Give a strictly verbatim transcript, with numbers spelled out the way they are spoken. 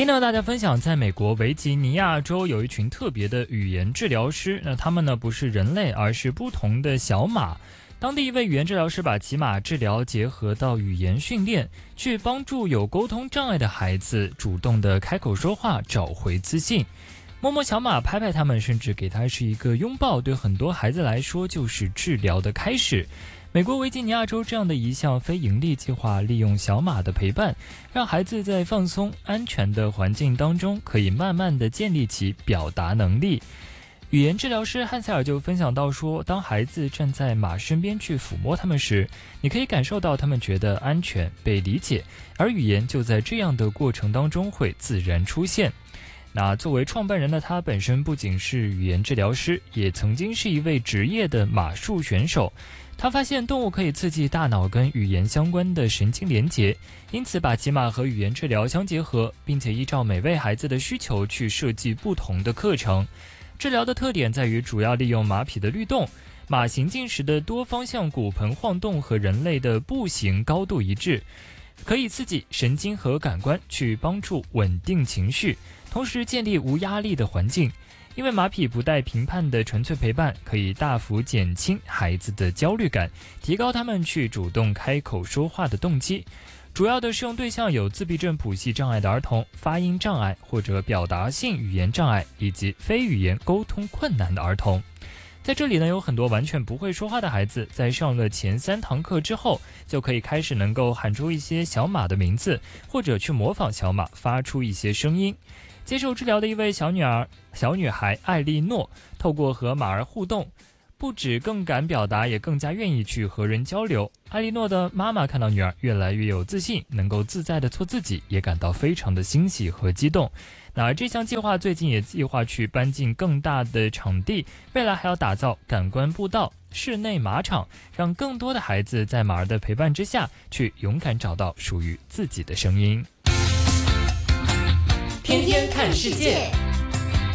今天和大家分享，在美国维吉尼亚州有一群特别的语言治疗师，那他们呢不是人类，而是不同的小马。当地一位语言治疗师把骑马治疗结合到语言训练，去帮助有沟通障碍的孩子主动的开口说话，找回自信。摸摸小马，拍拍他们，甚至给他是一个拥抱，对很多孩子来说就是治疗的开始。美国维吉尼亚州这样的一项非盈利计划，利用小马的陪伴，让孩子在放松、安全的环境当中，可以慢慢的建立起表达能力。语言治疗师汉塞尔就分享到说，当孩子站在马身边去抚摸他们时，你可以感受到他们觉得安全、被理解，而语言就在这样的过程当中会自然出现。那作为创办人的他本身不仅是语言治疗师，也曾经是一位职业的马术选手。他发现动物可以刺激大脑跟语言相关的神经连结，因此把骑马和语言治疗相结合，并且依照每位孩子的需求去设计不同的课程。治疗的特点在于主要利用马匹的律动，马行进时的多方向骨盆晃动和人类的步行高度一致，可以刺激神经和感官去帮助稳定情绪，同时建立无压力的环境。因为马匹不带评判的纯粹陪伴，可以大幅减轻孩子的焦虑感，提高他们去主动开口说话的动机。主要的适用对象有自闭症谱系障碍的儿童、发音障碍或者表达性语言障碍，以及非语言沟通困难的儿童。在这里呢，有很多完全不会说话的孩子，在上了前三堂课之后，就可以开始能够喊出一些小马的名字，或者去模仿小马发出一些声音。接受治疗的一位小女儿、小女孩艾莉诺，透过和马儿互动，不止更敢表达，也更加愿意去和人交流。艾莉诺的妈妈看到女儿越来越有自信，能够自在地做自己，也感到非常的欣喜和激动。那这项计划最近也计划去搬进更大的场地，未来还要打造感官步道、室内马场，让更多的孩子在马儿的陪伴之下，去勇敢找到属于自己的声音。 天天看世界。